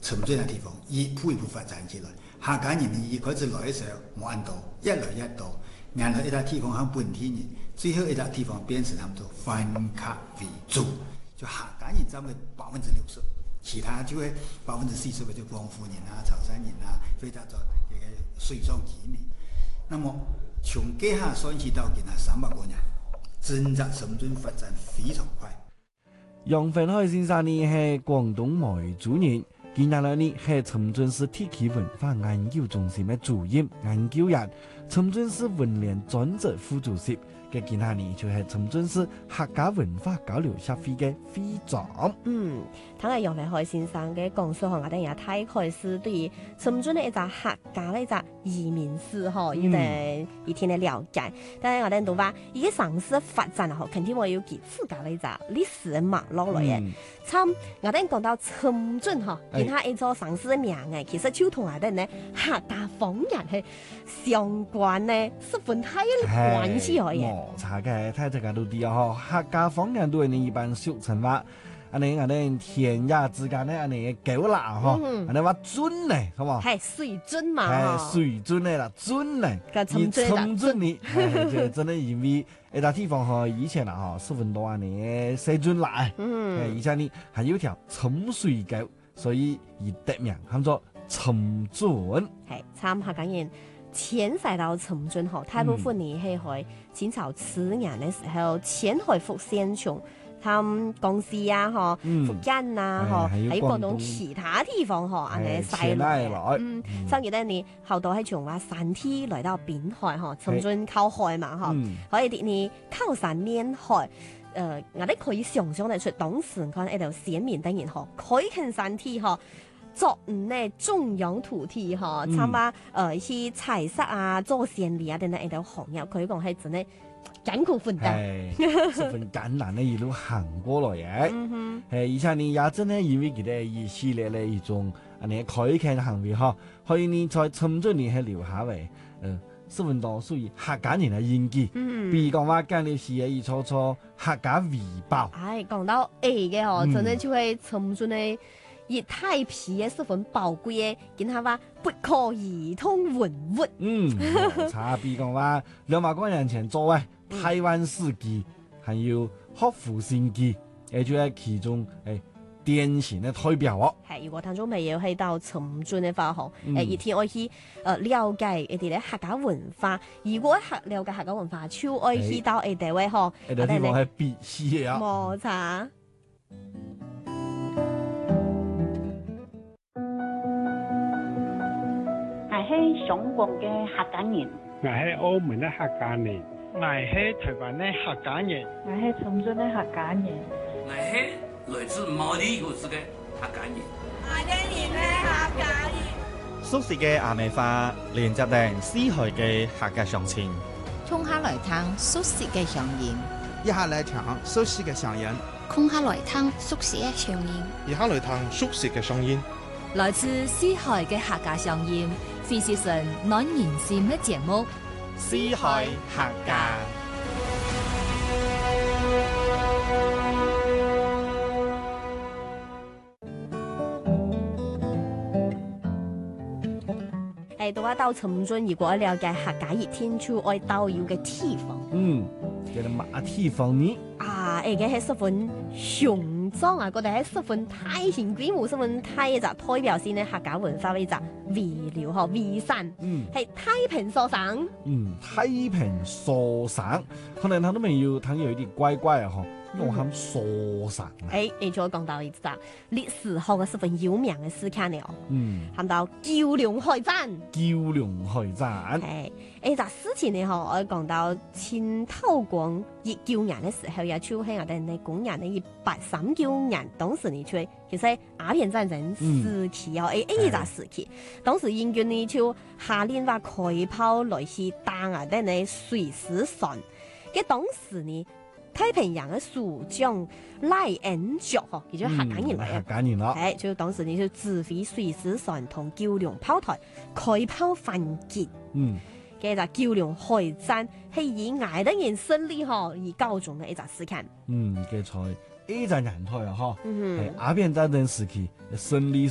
沉醉嘅地方，一步一步發展起來。客家人呢，一開始來嘅時候冇按到，一來一到，然後一笪地方喺本地人，最後一笪地方變成他們做番客為主，就客家人佔咗60%，其他就係40%嘅就廣府人啊、潮汕人啊，或者做嘅水上居民。那麼從幾下算起到今下300多年，真正深圳發展非常快。 楊奮海先生呢係廣東梅州人，近年來呢係深圳市地區文化研究中心嘅主任研究員，深圳市文聯專責副主席。嘅近下呢就係深圳市客家文化交流協會嘅會長。 睇下楊奮海先生嘅講述，我哋也睇開始對於深圳嘅一隻客家嘅一隻移民史嗬，有啲一天嘅了解。但係我哋都話，依個城市發展嗬，肯定會有佢自家嘅一隻歷史嘅脈絡來嘅。參我哋講到深圳嗬，見下一座城市嘅名嘅，其實就同我哋呢客家方言係相關嘅，十分大嘅關係可以。 冇錯嘅，睇大家都知啊！客家方言都係你一般俗稱話，我哋田野之間咧，我哋狗啦嗬，我哋話尊咧，係嘛？係水尊嘛？ 係水尊咧啦，尊咧， 而深圳呢，就真係因為一笪地方嗬，以前啊嗬，十分多年細尊奶，而且呢還有條沉水狗，所以而得名叫做沉尊。 係參客家人遷徙到深圳後，大部分你係喺清朝初年嘅時候遷去福建從佢江西啊，福建啊，喺廣東其他地方安尼西來。甚至咧你後到係從話山體來到邊海深圳靠海嘛可以你靠山面海。我哋可以想象得出當時看喺度先民等人開墾山體作呢中央土地參加去採石啊、做生意啊等等喺度行業，佢講係真係艱苦奮鬥， 十分艱難嘅一路行過來嘅。而且你也真係因為佢哋一系列嘅一種開墾嘅行為可以你在深圳你係留下嚟十分多屬於客家人嘅印記。比如講話建立起嘅一撮撮客家圍包。 講到嘅真係就係深圳嘅。熱太皮嘅十分寶貴嘅，見下話不可兒童文物。 差別講話200多年前作為台灣史記，還有學府新記，就係其中典型嘅代表。 係如果聽眾朋友去到深圳嘅話，一天可以了解一啲咧客家文化。如果了解客家文化，就可以去到一地位嗬， 一地方係必須嘅啊。 冇錯。 我係香港嘅客家人， 我係澳門嘅客家人，我係台灣嘅客家人， 我係深圳嘅客家人， 我係來自毛里求斯嘅客家人， 我哋係客家人。 熟悉嘅阿美花，連接定絲海嘅客家鄉親， 衝下來聽熟悉嘅鄉音， 一下來聽熟悉嘅鄉音， 空下來聽熟悉嘅鄉音， 一下來聽熟悉嘅鄉音， 來自絲海嘅客家鄉音。費先生暖人心嘅節目， 絲海客家。 到深圳，如果了解客家熱天出愛到要嘅地方， 叫做馬蹄坊呢？ 而家係十分雄壯啊！覺得係十分大型規模、十分大嘅代表性嘅客家文化嘅一隻圍寮圍山，係太平所省。 太平所省，可能佢都未要睇有啲乖乖啊！我喊所省。 再講到一隻歷史學嘅十分有名嘅事件了。喊到橋梁海戰。 橋梁海戰。 呢隻事情呢，我講到清透光熱橋人嘅時候，也就係我哋嘅工人呢1839年，當時呢就其實鴉片戰爭時期呢隻時期，當時英軍呢就下令話開炮來去打我哋嘅水師船，嘅當時呢。太平洋嘅署長賴恩卓佢就客家人嚟嘅， 客家人咯， 就當時你就指揮水師船同橋梁炮台開炮反擊，嘅就橋梁海戰係以捱得人勝利而告終嘅一隻事件。 嘅在呢隻人台係鴉片戰爭時期勝利。